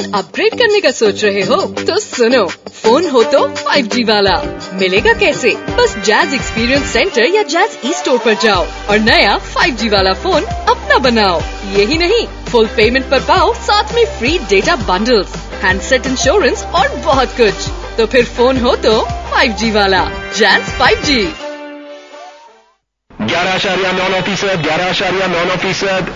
Upgrade करने का सोच रहे हो तो सुनो, फोन हो तो 5G वाला। मिलेगा कैसे? बस जैज एक्सपीरियंस सेंटर या जैज ई स्टोर पर जाओ और नया 5G वाला फोन अपना बनाओ। यही नहीं, फुल पेमेंट पर पाओ साथ में free data bundles, handset insurance और बहुत कुछ। तो फिर फोन हो तो 5G वाला। Jazz 5G। 11.9%, 11.9%।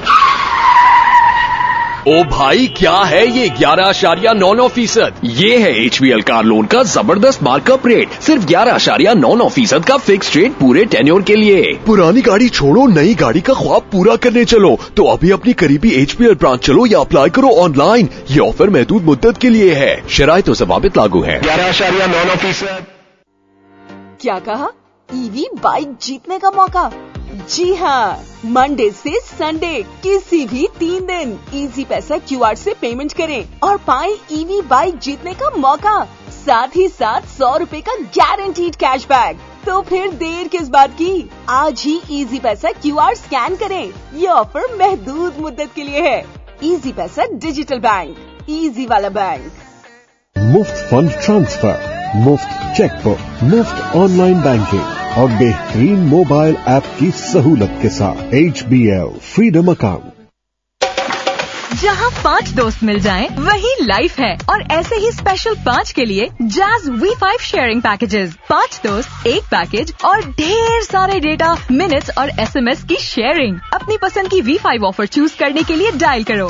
ओ भाई, क्या है ये 11.9%? ये है HBL कार लोन का जबरदस्त मार्कअप रेट। सिर्फ 11.9% का फिक्स रेट पूरे टेन्योर के लिए। पुरानी गाड़ी छोड़ो, नई गाड़ी का ख्वाब पूरा करने चलो तो अभी अपनी करीबी HBL ब्रांच चलो या अप्लाई करो ऑनलाइन। ये ऑफर महदूद मुद्दत के लिए है, शराइत और ज़वाबित लागू है। 11.9%। क्या कहा? ईवी बाइक जीतने का मौका? जी हाँ, मंडे से संडे किसी भी 3 दिन इजी पैसा QR से पेमेंट करें और पाएं ईवी बाइक जीतने का मौका, साथ ही साथ 100 रुपए का गारंटीड कैशबैक। तो फिर देर किस बात की? आज ही इजी पैसा QR स्कैन करें। ये ऑफर महदूद मुद्दत के लिए है। इजी पैसा डिजिटल बैंक, इजी वाला बैंक। मुफ्त फंड ट्रांसफर, मुफ्त चेकबुक, मुफ्त ऑनलाइन बैंकिंग और बेहतरीन मोबाइल ऐप की सहूलत के साथ HBL फ्रीडम अकाउंट। जहाँ 5 दोस्त मिल जाएं, वही लाइफ है। और ऐसे ही स्पेशल 5 के लिए जैज V5 शेयरिंग पैकेजेस। 5 दोस्त, 1 पैकेज और ढेर सारे डेटा, मिनट्स और SMS की शेयरिंग। अपनी पसंद की V5 ऑफर चूज करने के लिए डायल करो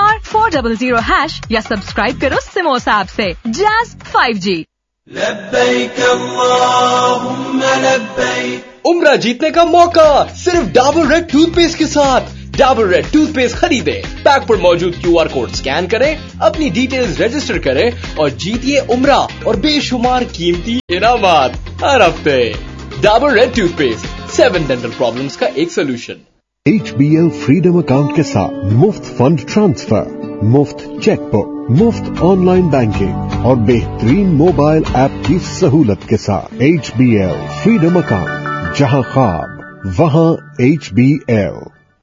*400# या सब्सक्राइब करो सिमोस ऐप से। Jazz 5G। लब्बैक अल्लाहुम्मा लब्बैक। उम्रा जीतने का मौका सिर्फ डाबर रेड टूथपेस्ट के साथ। डाबर रेड टूथपेस्ट खरीदे, पैक पर मौजूद QR कोड स्कैन करें, अपनी डिटेल्स रजिस्टर करें और जीतिए उम्रा और बेशुमार कीमती इनामात हर हफ्ते। Dabur red toothpaste, 7 dental problems का एक सोल्यूशन। HBL फ्रीडम अकाउंट के साथ मुफ्त फंड ट्रांसफर, मुफ्त चेकबुक, मुफ्त ऑनलाइन बैंकिंग और बेहतरीन मोबाइल ऐप की सहूलत के साथ HBL फ्रीडम अकाउंट। जहां ख्वाब वहां HBL।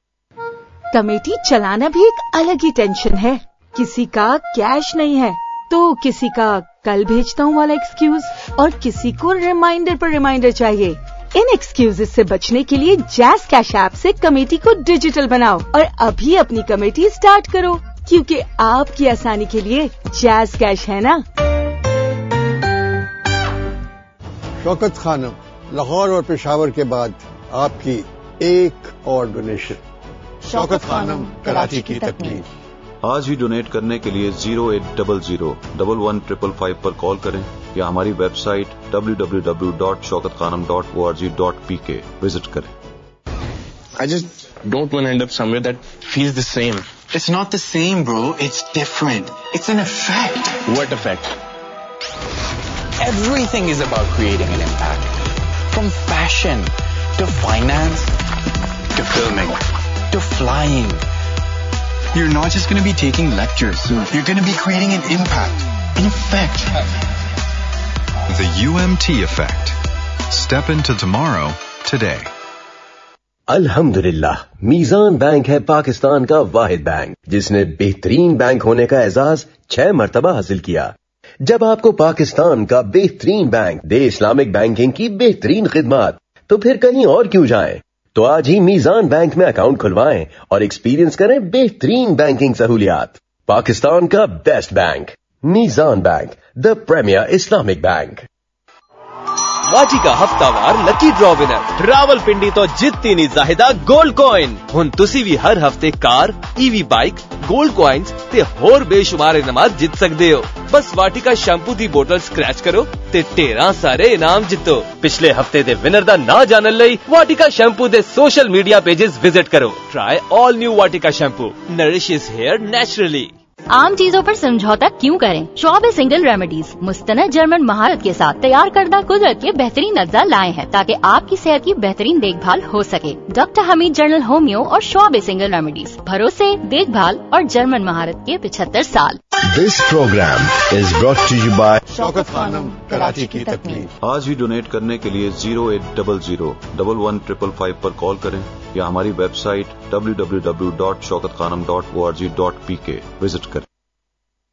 कमेटी चलाना भी एक अलग ही टेंशन है। किसी का कैश नहीं है तो किसी का कल भेजता हूँ वाला एक्सक्यूज, और किसी को रिमाइंडर पर रिमाइंडर चाहिए। इन एक्सक्यूजेस से बचने के लिए जैज कैश ऐप से कमेटी को डिजिटल बनाओ और अभी अपनी कमेटी स्टार्ट करो, क्योंकि आपकी आसानी के लिए जैज कैश है ना। शौकत खानम, लाहौर और पेशावर के बाद आपकी एक और डोनेशन। शौकत खानम, कराची की तकलीफ। आज ही डोनेट करने के लिए 0800-11-555 पर कॉल करें या हमारी वेबसाइट www.shaukatKhanam.org.pk विजिट करें। I just don't want to end up somewhere that feels the same. It's not the same, bro. It's different. It's an effect. What effect? Everything is about creating an impact. From fashion to finance to filming to flying. You're not just going to be taking lectures. You're going to be creating an impact, an effect. The UMT effect. Step into tomorrow today. अल्हम्दुलिल्लाह, मीज़ान bank है पाकिस्तान का वाहिद bank जिसने बेहतरीन bank होने का एजाज 6 मरतबा हासिल किया। जब आपको पाकिस्तान का बेहतरीन बैंक दे इस्लामिक बैंकिंग की बेहतरीन खिदमत, तो फिर कहीं और क्यों जाएं? तो आज ही मीज़ान बैंक में अकाउंट खुलवाएं और एक्सपीरियंस करें बेहतरीन बैंकिंग सहूलियात। पाकिस्तान का best bank, Meezaan bank, the premiere Islamic bank. Vatika हफ्तावार lucky draw winner Rawalpindi तो जितती नहीं जाहिदा गोल्ड कॉइन। हुन तुसी भी हर हफ्ते car, EV bike, gold coins ते होर बेशुमार इनामात जित सकदे हो। बस वाटिका शैम्पू दी बोतल स्क्रैच करो ते 13 सारे इनाम जितो। पिछले हफ्ते दे विनर दा ना जानन लई वाटिका शैम्पू दे सोशल मीडिया पेजेस विजिट करो। ट्राई ऑल न्यू वाटिका शैम्पू, नरिशेस हेयर नेचुरली। आम चीजों पर समझौता क्यों करें? शॉब सिंगल रेमेडीज मुस्तनद जर्मन महारत के साथ तैयार करदा कुदरत के बेहतरीन अज्जा लाए हैं ताकि आपकी सेहत की बेहतरीन देखभाल हो सके। डॉक्टर हमीद जनरल होमियो और शॉब सिंगल रेमेडीज, भरोसे, देखभाल और जर्मन महारत के 75 साल। This program is brought to you by Shaukat Khanam, Karachi की तकलीफ। आज ही डोनेट करने के लिए 0800-11-555 पर कॉल करें या हमारी वेबसाइट www.shaukatKhanam.org.pk विजिट करें।